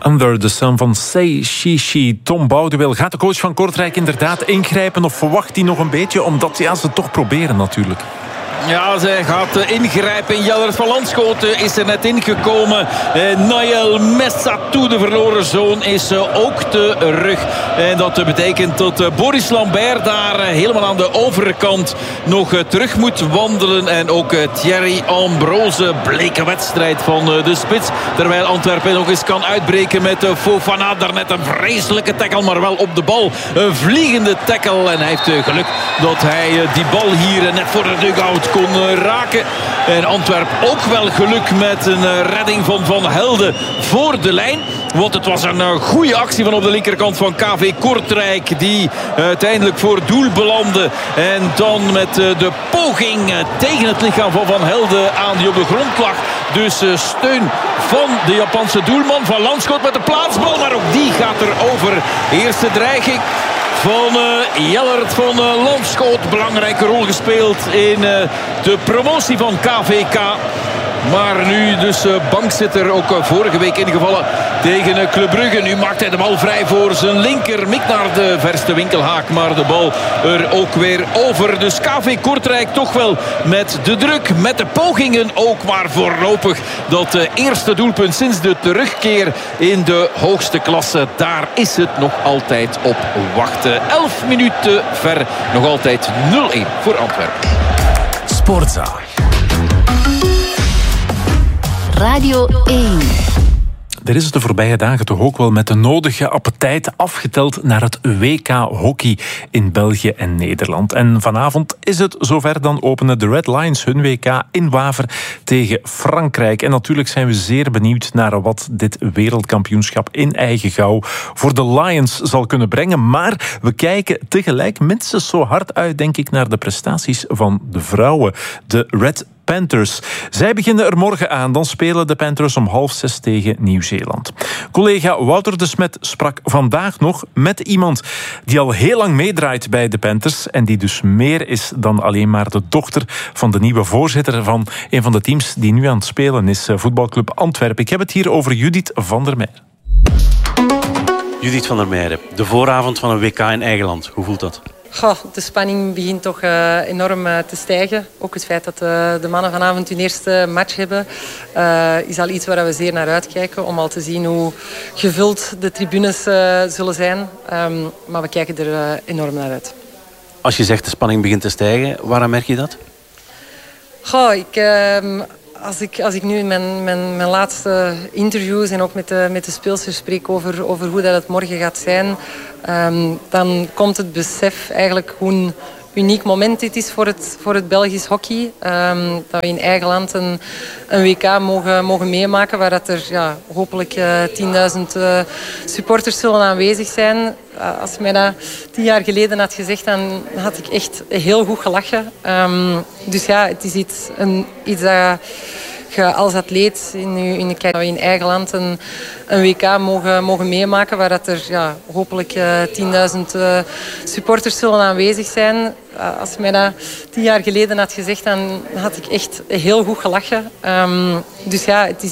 Under the Sun van Say She. Tom Boudewil, gaat de coach van Kortrijk inderdaad ingrijpen of verwacht hij nog een beetje? Omdat ze toch proberen natuurlijk. Ja, zij gaat ingrijpen. Jellert van Landschoten is er net ingekomen. Naël Messatou, de verloren zoon, is ook terug. En dat betekent dat Boris Lambert daar helemaal aan de overkant nog terug moet wandelen. En ook Thierry Ambrose, bleke wedstrijd van de spits. Terwijl Antwerpen nog eens kan uitbreken met Fofana. Daarnet een vreselijke tackle, maar wel op de bal. Een vliegende tackle. En hij heeft geluk dat hij die bal hier net voor de dugout kon raken. En Antwerpen ook wel geluk met een redding van Van Helden voor de lijn. Want het was een goede actie van op de linkerkant van KV Kortrijk. Die uiteindelijk voor doel belandde. En dan met de poging tegen het lichaam van Van Helden aan die op de grond lag. Dus steun van de Japanse doelman. Van Landschoot met de plaatsbal. Maar ook die gaat er over. Eerste dreiging van Jellert van Landschoot. Belangrijke rol gespeeld in de promotie van KVK. Maar nu dus bankzitter, ook vorige week ingevallen tegen Club Brugge. Nu maakt hij de bal vrij voor zijn linker. Mikt naar de verste winkelhaak, maar de bal er ook weer over. Dus KV Kortrijk toch wel met de druk, met de pogingen ook. Maar voorlopig dat eerste doelpunt sinds de terugkeer in de hoogste klasse. Daar is het nog altijd op wachten. 11 minuten ver, nog altijd 0-1 voor Antwerpen. Sportzaal. Radio 1. Er is de voorbije dagen toch ook wel met de nodige appetijt afgeteld naar het WK hockey in België en Nederland. En vanavond is het zover, dan openen de Red Lions hun WK in Waver tegen Frankrijk. En natuurlijk zijn we zeer benieuwd naar wat dit wereldkampioenschap in eigen gouw voor de Lions zal kunnen brengen. Maar we kijken tegelijk minstens zo hard uit, denk ik, naar de prestaties van de vrouwen. De Red Panthers. Zij beginnen er morgen aan. Dan spelen de Panthers om 5:30 tegen Nieuw-Zeeland. Collega Wouter de Smet sprak vandaag nog met iemand die al heel lang meedraait bij de Panthers en die dus meer is dan alleen maar de dochter van de nieuwe voorzitter van een van de teams die nu aan het spelen is, voetbalclub Antwerpen. Ik heb het hier over Judith van der Meijden. Judith van der Meijden, de vooravond van een WK in eigen land. Hoe voelt dat? Goh, de spanning begint toch enorm te stijgen. Ook het feit dat de mannen vanavond hun eerste match hebben, is al iets waar we zeer naar uitkijken. Om al te zien hoe gevuld de tribunes zullen zijn. Maar we kijken er enorm naar uit. Als je zegt de spanning begint te stijgen, waaraan merk je dat? Goh, Als ik nu in mijn laatste interviews en ook met de speelsters spreek over hoe dat het morgen gaat zijn, dan komt het besef eigenlijk hoe een uniek moment dit is voor het Belgisch hockey. Dat we in eigen land een WK mogen meemaken waar dat er hopelijk 10.000 supporters zullen aanwezig zijn. Als je mij dat 10 jaar geleden had gezegd, dan had ik echt heel goed gelachen. Dus ja, het is iets dat je als atleet in eigen land een WK mogen meemaken waar dat er hopelijk 10.000 supporters zullen aanwezig zijn. Als je mij dat 10 jaar geleden had gezegd, dan had ik echt heel goed gelachen. Dus ja, het is